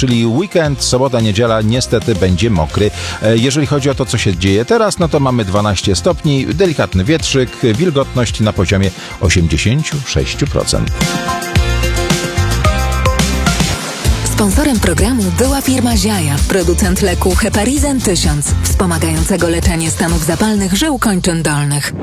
czyli weekend, sobota, niedziela niestety będzie mokry. Jeżeli chodzi o to, co się dzieje teraz, no to mamy 12 stopni, delikatny wietrzyk, wilgotność na poziomie 86%. Sponsorem programu była firma Ziaja, producent leku Heparizan 1000, wspomagającego leczenie stanów zapalnych żył kończyn dolnych.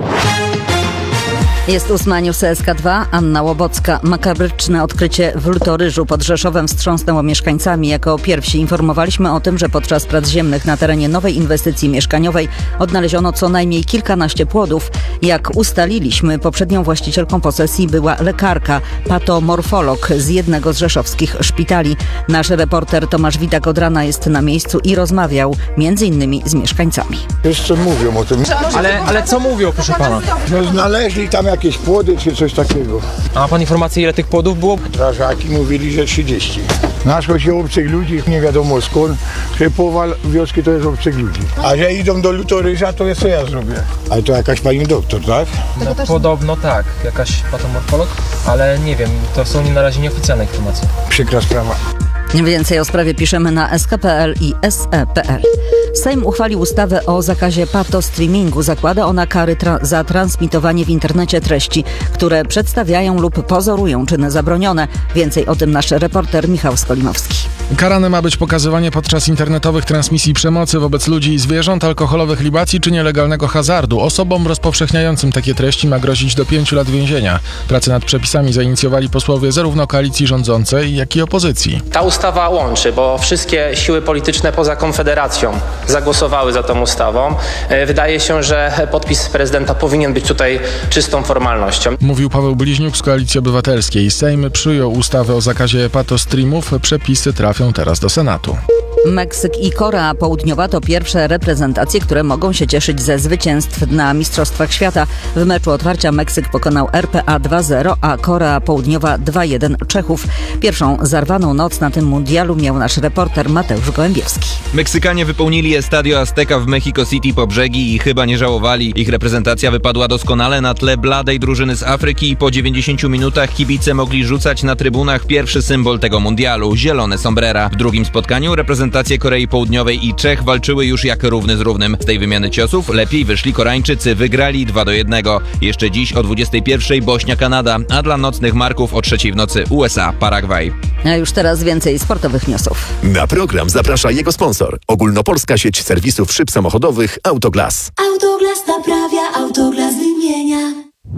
Jest 8 News SK2, Anna Łobocka. Makabryczne odkrycie w Lutoryżu pod Rzeszowem wstrząsnęło mieszkańcami. Jako pierwsi informowaliśmy o tym, że podczas prac ziemnych na terenie nowej inwestycji mieszkaniowej odnaleziono co najmniej kilkanaście płodów. Jak ustaliliśmy, poprzednią właścicielką posesji była lekarka, patomorfolog z jednego z rzeszowskich szpitali. Nasz reporter Tomasz Widak od rana jest na miejscu i rozmawiał m.in. z mieszkańcami. Jeszcze mówią o tym. Ale co mówią, proszę pana? No znaleźli tam jakieś płody czy coś takiego. A ma pan informację, ile tych płodów było? Strażaki mówili, że 30. Naszło się obcych ludzi, nie wiadomo skąd, że połowa wioski to jest obcych ludzi. A że idą do Lutoryża, to jest co ja zrobię. Ale to jakaś pani doktor, tak? No, podobno tak, jakaś patomorfolog, ale nie wiem, to są na razie nieoficjalne informacje. Przykra sprawa. Więcej o sprawie piszemy na sk.pl i se.pl. Sejm uchwalił ustawę o zakazie patostreamingu. Zakłada ona kary za transmitowanie w internecie treści, które przedstawiają lub pozorują czyny zabronione. Więcej o tym nasz reporter Michał Skolimowski. Karane ma być pokazywanie podczas internetowych transmisji przemocy wobec ludzi i zwierząt, alkoholowych libacji czy nielegalnego hazardu. Osobom rozpowszechniającym takie treści ma grozić do 5 lat więzienia. Pracę nad przepisami zainicjowali posłowie zarówno koalicji rządzącej, jak i opozycji. Ta ustawa łączy, bo wszystkie siły polityczne poza Konfederacją zagłosowały za tą ustawą. Wydaje się, że podpis prezydenta powinien być tutaj czystą formalnością. Mówił Paweł Bliźniuk z Koalicji Obywatelskiej. Sejm przyjął ustawę o zakazie patostreamów. Przepisy trafią teraz do Senatu. Meksyk i Korea Południowa to pierwsze reprezentacje, które mogą się cieszyć ze zwycięstw na Mistrzostwach Świata. W meczu otwarcia Meksyk pokonał RPA 2-0, a Korea Południowa 2-1 Czechów. Pierwszą zarwaną noc na tym mundialu miał nasz reporter Mateusz Gołębiewski. Meksykanie wypełnili Estadio Azteca w Mexico City po brzegi i chyba nie żałowali. Ich reprezentacja wypadła doskonale na tle bladej drużyny z Afryki i po 90 minutach kibice mogli rzucać na trybunach pierwszy symbol tego mundialu – zielone sombrera. W drugim spotkaniu reprezentacje Korei Południowej i Czech walczyły już jak równy z równym. Z tej wymiany ciosów lepiej wyszli Koreańczycy, wygrali 2-1. Jeszcze dziś o 21:00 Bośnia-Kanada, a dla nocnych marków o 3:00 w nocy USA-Paragwaj. A już teraz więcej sportowych newsów. Na program zaprasza jego sponsor. Ogólnopolska sieć serwisów szyb samochodowych Autoglas. Autoglas naprawia, Autoglas wymienia.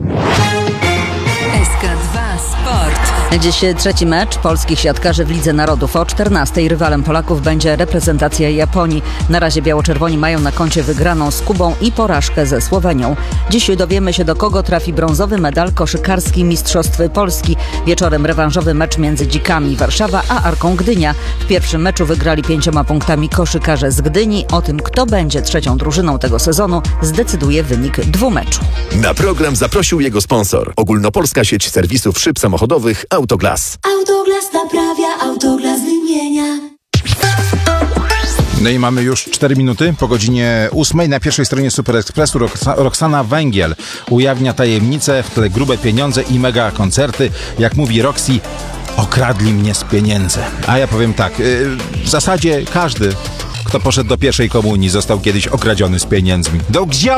SK2 Sport. Dziś trzeci mecz polskich siatkarzy w Lidze Narodów. O 14:00 rywalem Polaków będzie reprezentacja Japonii. Na razie biało-czerwoni mają na koncie wygraną z Kubą i porażkę ze Słowenią. Dziś dowiemy się, do kogo trafi brązowy medal koszykarski Mistrzostw Polski. Wieczorem rewanżowy mecz między Dzikami Warszawa a Arką Gdynia. W pierwszym meczu wygrali 5 punktami koszykarze z Gdyni. O tym, kto będzie trzecią drużyną tego sezonu, zdecyduje wynik dwumeczu. Na program zaprosił jego sponsor. Ogólnopolska sieć serwisów szyb samochodowych Autoglas. Autoglas naprawia, Autoglas wymienia. No i mamy już 4 minuty po godzinie 8:00. Na pierwszej stronie Super Expressu Roxana Węgiel ujawnia tajemnice, w tle grube pieniądze i mega koncerty. Jak mówi Roxy, okradli mnie z pieniędzy. A ja powiem tak, w zasadzie każdy, kto poszedł do pierwszej komunii, został kiedyś okradziony z pieniędzmi. Do gdzie